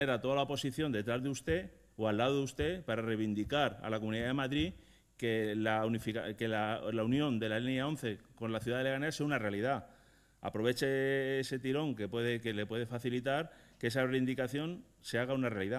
a toda la oposición detrás de usted o al lado de usted para reivindicar a la Comunidad de Madrid que la unión de la línea 11 con la ciudad de Leganés sea una realidad. Aproveche ese tirón que le puede facilitar que esa reivindicación se haga una realidad.